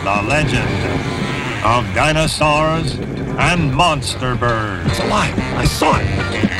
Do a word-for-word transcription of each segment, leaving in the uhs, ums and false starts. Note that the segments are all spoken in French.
the legend of dinosaurs and monster birds. It's alive. I saw it.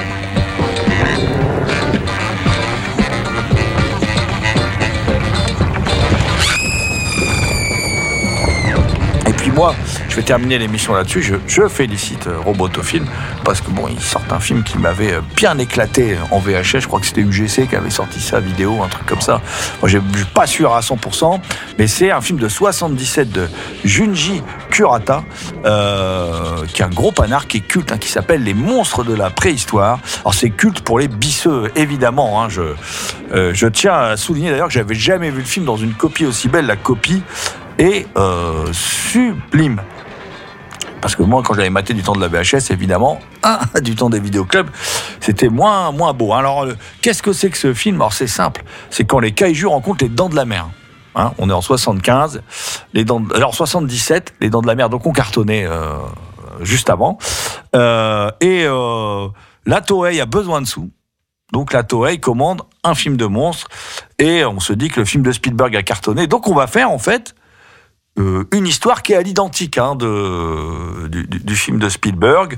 Et puis moi, je vais terminer l'émission là-dessus. Je, je félicite euh, Robotofilm parce que bon, ils sortent un film qui m'avait euh, bien éclaté en V H S. Je crois que c'était U G C qui avait sorti sa vidéo, un truc comme ça. Moi, je suis pas sûr à cent pour cent, mais c'est un film de soixante-dix-sept de Junji Kurata, euh, qui est un gros panard, qui est culte, hein, qui s'appelle Les Monstres de la Préhistoire. Alors c'est culte pour les bisseux, évidemment. Hein, je, euh, je tiens à souligner d'ailleurs que j'avais jamais vu le film dans une copie aussi belle. La copie est euh, sublime. Parce que moi, quand j'avais maté du temps de la V H S, évidemment, ah, du temps des vidéoclubs, c'était moins, moins beau. Alors, euh, qu'est-ce que c'est que ce film ? Alors, c'est simple. C'est quand les kaijus rencontrent les dents de la mer. Hein, on est en soixante-quinze, les dents de... alors soixante-dix-sept, les dents de la mer, donc on cartonnait euh, juste avant. Euh, et euh, la Toei a besoin de sous. Donc la Toei commande un film de monstres. Et on se dit que le film de Spielberg a cartonné. Donc on va faire, en fait, Euh, une histoire qui est à l'identique hein, de, du, du film de Spielberg,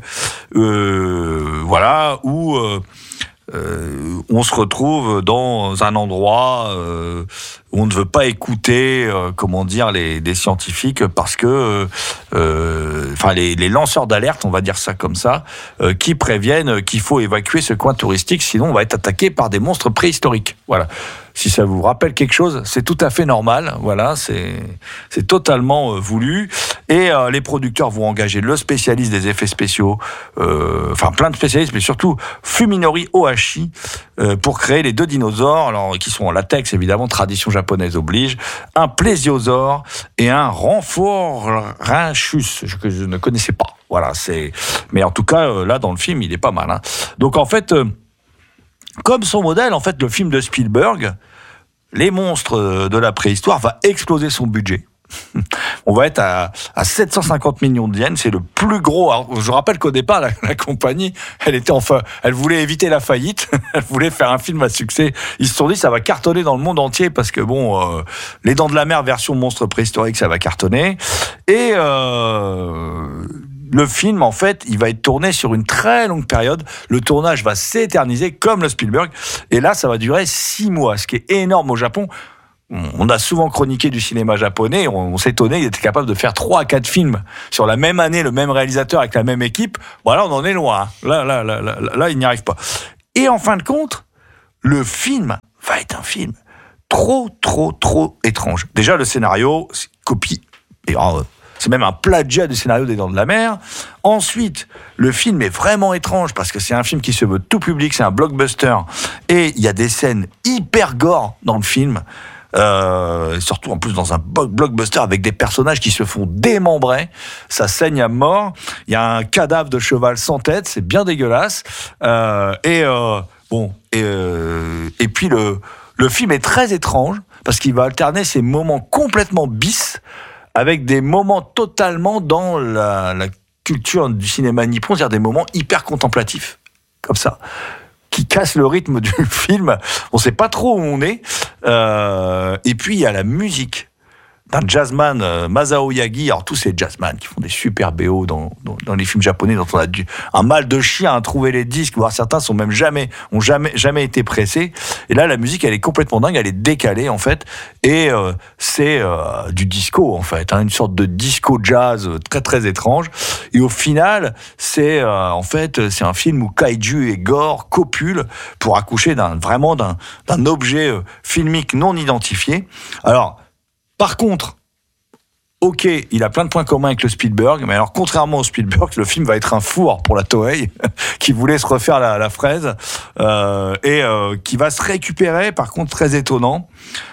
euh, voilà, où euh, euh, on se retrouve dans un endroit euh, où on ne veut pas écouter, euh, comment dire, les, les scientifiques parce que, euh, enfin, les, les lanceurs d'alerte, on va dire ça comme ça, euh, qui préviennent qu'il faut évacuer ce coin touristique, sinon on va être attaqué par des monstres préhistoriques. Voilà. Si ça vous rappelle quelque chose, c'est tout à fait normal. Voilà, c'est c'est totalement euh, voulu. Et euh, les producteurs vont engager le spécialiste des effets spéciaux, euh, enfin plein de spécialistes, mais surtout Fuminori Ohashi euh, pour créer les deux dinosaures, alors qui sont en latex évidemment, tradition japonaise oblige, un plésiosaure et un Rhamphorhynchus que je ne connaissais pas. Voilà, c'est. Mais en tout cas, euh, là dans le film, il est pas mal. Hein. Donc en fait. Euh, Comme son modèle, en fait, le film de Spielberg, Les Monstres de la Préhistoire, va exploser son budget. On va être à, à sept cent cinquante millions de yens, c'est le plus gros. Alors, je rappelle qu'au départ, la, la compagnie, elle était enfin, elle voulait éviter la faillite, elle voulait faire un film à succès. Ils se sont dit, ça va cartonner dans le monde entier parce que bon, euh, Les Dents de la Mer version monstre préhistorique, ça va cartonner. Et euh, le film, en fait, il va être tourné sur une très longue période. Le tournage va s'éterniser comme le Spielberg. Et là, ça va durer six mois, ce qui est énorme au Japon. On a souvent chroniqué du cinéma japonais. On, on s'étonnait qu'il était capable de faire trois à quatre films sur la même année, le même réalisateur avec la même équipe. Voilà, on en est loin. Là, là, là, là, là, là il n'y arrive pas. Et en fin de compte, le film va être un film trop, trop, trop étrange. Déjà, le scénario, c'est copie. Et, alors, c'est même un plagiat du scénario des Dents de la Mer. Ensuite, le film est vraiment étrange parce que c'est un film qui se veut tout public, c'est un blockbuster. Et il y a des scènes hyper gore dans le film. Euh, surtout en plus dans un blockbuster avec des personnages qui se font démembrer, ça saigne à mort. Il y a un cadavre de cheval sans tête, c'est bien dégueulasse. Euh, et euh, bon, et, euh, et puis le le film est très étrange parce qu'il va alterner ces moments complètement bis avec des moments totalement dans la, la culture du cinéma nippon, c'est-à-dire des moments hyper contemplatifs, comme ça, qui cassent le rythme du film. On ne sait pas trop où on est. Euh, et puis, il y a la musique d'un jazzman, euh, Masao Yagi. Alors, tous ces jazzman qui font des super B O dans, dans, dans les films japonais, dont on a dû, un mal de chien à trouver les disques, voire certains sont même jamais, ont jamais, jamais été pressés. Et là, la musique, elle est complètement dingue, elle est décalée, en fait. Et euh, c'est euh, du disco, en fait, hein, une sorte de disco jazz très, très étrange. Et au final, c'est, euh, en fait, c'est un film où kaiju et gore copulent pour accoucher d'un, vraiment d'un, d'un objet euh, filmique non identifié. Alors, par contre, ok, il a plein de points communs avec le Spielberg, mais alors contrairement au Spielberg, le film va être un four pour la Toei, qui voulait se refaire la, la fraise, euh, et euh, qui va se récupérer, par contre très étonnant,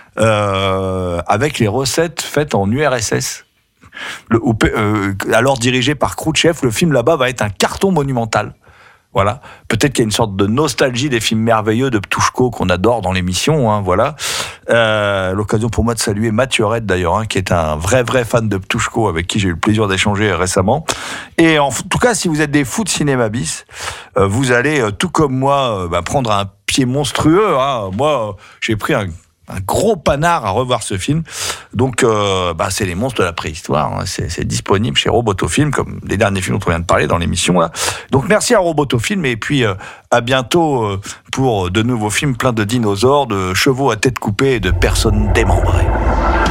euh, avec les recettes faites en U R S S. Le, euh, alors dirigé par Khrouchtchev, le film là-bas va être un carton monumental. Voilà. Peut-être qu'il y a une sorte de nostalgie des films merveilleux de Ptuchko qu'on adore dans l'émission, hein, voilà. Euh, l'occasion pour moi de saluer Mathieu Red d'ailleurs, hein, qui est un vrai vrai fan de Ptuchko, avec qui j'ai eu le plaisir d'échanger récemment. Et en tout cas, si vous êtes des fous de cinéma bis, euh, vous allez, euh, tout comme moi, euh, bah, prendre un pied monstrueux. Hein. Moi, euh, j'ai pris un un gros panard à revoir ce film. Donc, euh, bah, c'est les monstres de la préhistoire. Hein. C'est, c'est disponible chez Robotofilm, comme les derniers films dont on vient de parler dans l'émission. Là. Donc, merci à Robotofilm et puis euh, à bientôt euh, pour de nouveaux films pleins de dinosaures, de chevaux à tête coupée et de personnes démembrées.